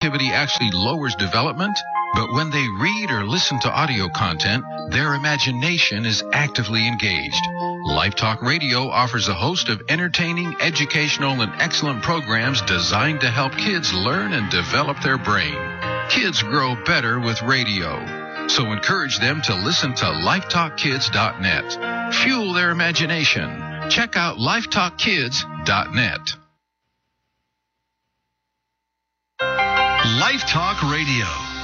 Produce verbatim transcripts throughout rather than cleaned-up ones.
activity actually lowers development, but when they read or listen to audio content, their imagination is actively engaged. Life Talk Radio offers a host of entertaining, educational, and excellent programs designed to help kids learn and develop their brain. Kids grow better with radio, so encourage them to listen to life talk kids dot net. Fuel their imagination. Check out life talk kids dot net. Life Talk Radio.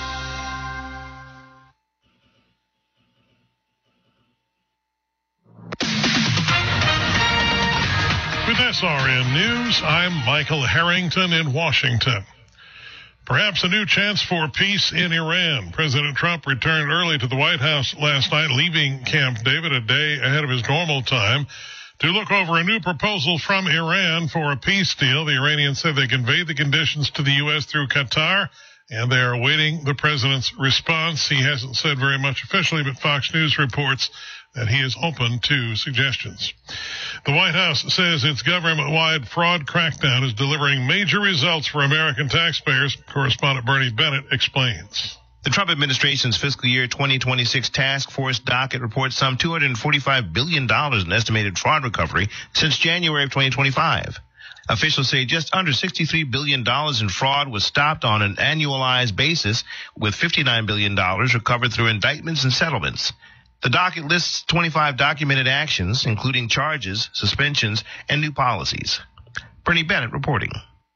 With S R N News, I'm Michael Harrington in Washington. Perhaps a new chance for peace in Iran. President Trump returned early to the White House last night, leaving Camp David a day ahead of his normal time to look over a new proposal from Iran for a peace deal. The Iranians said they conveyed the conditions to the U S through Qatar, and they are awaiting the president's response. He hasn't said very much officially, but Fox News reports that he is open to suggestions. The White House says its government-wide fraud crackdown is delivering major results for American taxpayers. Correspondent Bernie Bennett explains. The Trump administration's fiscal year twenty twenty-six task force docket reports some two hundred forty-five billion dollars in estimated fraud recovery since January of twenty twenty-five. Officials say just under sixty-three billion dollars in fraud was stopped on an annualized basis, with fifty-nine billion dollars recovered through indictments and settlements. The docket lists twenty-five documented actions, including charges, suspensions, and new policies. Bernie Bennett reporting.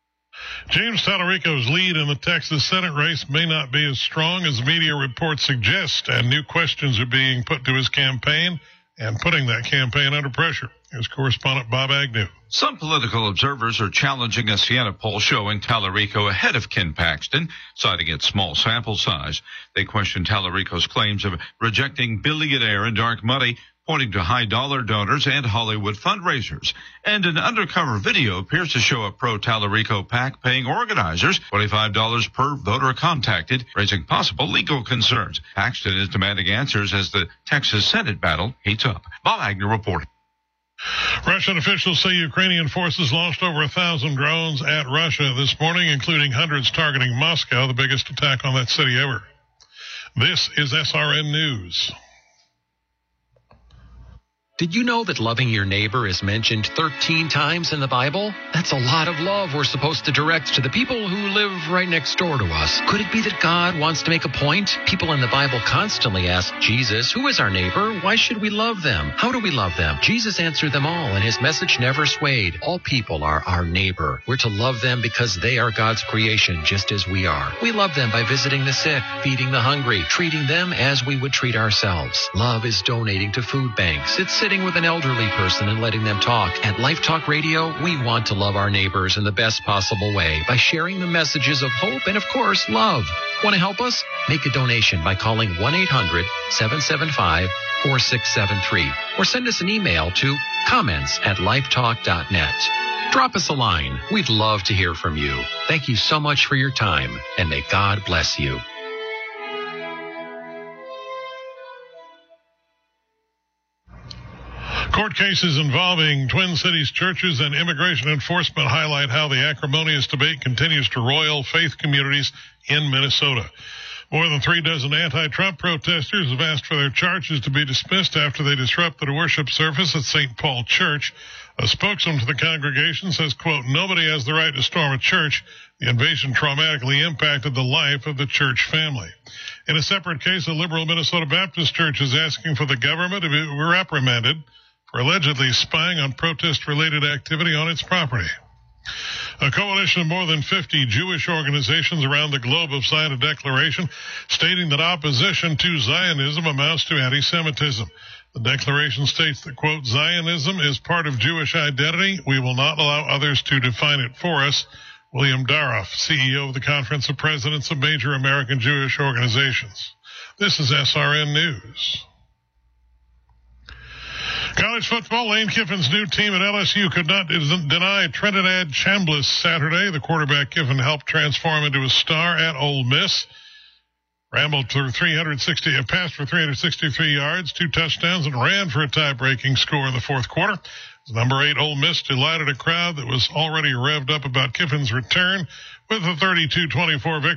James Tallarico's lead in the Texas Senate race may not be as strong as media reports suggest, and new questions are being put to his campaign and putting that campaign under pressure. Here's correspondent Bob Agnew. Some political observers are challenging a Siena poll showing Tallarico ahead of Ken Paxton, citing its small sample size. They question Tallarico's claims of rejecting billionaire and dark money, pointing to high-dollar donors and Hollywood fundraisers. And an undercover video appears to show a pro-Tallarico PAC paying organizers twenty-five dollars per voter contacted, raising possible legal concerns. Paxton is demanding answers as the Texas Senate battle heats up. Bob Agnew reporting. Russian officials say Ukrainian forces launched over a thousand drones at Russia this morning, including hundreds targeting Moscow, the biggest attack on that city ever. This is S R N News. Did you know that loving your neighbor is mentioned thirteen times in the Bible? That's a lot of love we're supposed to direct to the people who live right next door to us. Could it be that God wants to make a point? People in the Bible constantly ask Jesus, who is our neighbor? Why should we love them? How do we love them? Jesus answered them all, and his message never swayed. All people are our neighbor. We're to love them because they are God's creation, just as we are. We love them by visiting the sick, feeding the hungry, treating them as we would treat ourselves. Love is donating to food banks. It's sitting with an elderly person and letting them talk. At Life Talk Radio, we want to love our neighbors in the best possible way by sharing the messages of hope and, of course, love. Want to help us? Make a donation by calling one eight hundred seven seven five four six seven three or send us an email to comments at life talk dot net. Drop us a line. We'd love to hear from you. Thank you so much for your time, and may God bless you. Court cases involving Twin Cities churches and immigration enforcement highlight how the acrimonious debate continues to roil faith communities in Minnesota. More than three dozen anti-Trump protesters have asked for their charges to be dismissed after they disrupted a worship service at Saint Paul Church. A spokesman for the congregation says, quote, nobody has the right to storm a church. The invasion traumatically impacted the life of the church family. In a separate case, a liberal Minnesota Baptist church is asking for the government to be reprimanded for allegedly spying on protest-related activity on its property. A coalition of more than fifty Jewish organizations around the globe have signed a declaration stating that opposition to Zionism amounts to anti-Semitism. The declaration states that, quote, Zionism is part of Jewish identity. We will not allow others to define it for us. William Daroff, C E O of the Conference of Presidents of Major American Jewish Organizations. This is S R N News. College football, Lane Kiffin's new team at L S U could not deny Trinidad Chambliss Saturday. The quarterback Kiffin helped transform into a star at Ole Miss. Rambled through three hundred sixty, passed for three hundred sixty-three yards, two touchdowns, and ran for a tie-breaking score in the fourth quarter. Number eight Ole Miss delighted a crowd that was already revved up about Kiffin's return with a thirty-two twenty-four victory.